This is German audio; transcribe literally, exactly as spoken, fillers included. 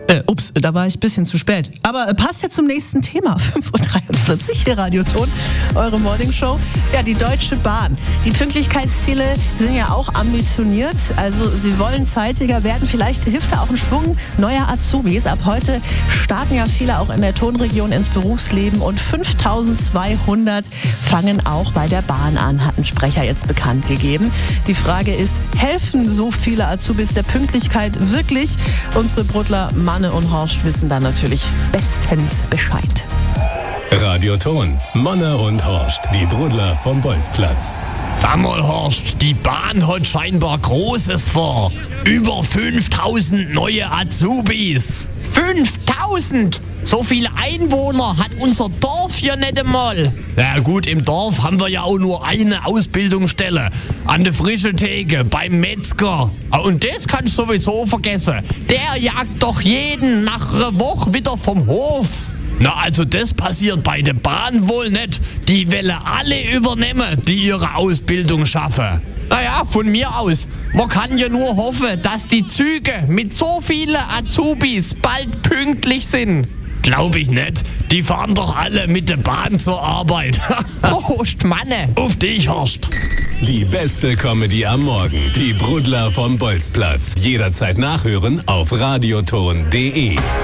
Äh, ups, da war ich ein bisschen zu spät. Aber äh, passt ja zum nächsten Thema. fünf Uhr dreiundvierzig hier Radioton, eure Morningshow. Ja, die Deutsche Bahn. Die Pünktlichkeitsziele sind ja auch ambitioniert. Also sie wollen zeitiger werden. Vielleicht hilft da auch ein Schwung neuer Azubis. Ab heute starten ja viele auch in der Tonregion ins Berufsleben. Und fünftausendzweihundert fangen auch bei der Bahn an, hat ein Sprecher jetzt bekannt gegeben. Die Frage ist, helfen so viele Azubis der Pünktlichkeit wirklich? Unsere Brudler Manne und Horst wissen da natürlich bestens Bescheid. Radioton, Manne und Horst, die Brudler vom Bolzplatz. Sag mal, Horst, die Bahn hat scheinbar Großes vor. Über fünftausend neue Azubis. fünftausend? So viele Einwohner hat unser Dorf hier nicht einmal. Ja gut, im Dorf haben wir ja auch nur eine Ausbildungsstelle. An der frischen Theke, beim Metzger. Und das kannst du sowieso vergessen. Der jagt doch jeden nach einer Woche wieder vom Hof. Na, also das passiert bei der Bahn wohl nicht. Die wollen alle übernehmen, die ihre Ausbildung schaffen. Naja, von mir aus. Man kann ja nur hoffen, dass die Züge mit so vielen Azubis bald pünktlich sind. Glaube ich nicht. Die fahren doch alle mit der Bahn zur Arbeit. Prost, Manne. Auf dich, Horst. Die beste Comedy am Morgen. Die Brudler vom Bolzplatz. Jederzeit nachhören auf radioton punkt de.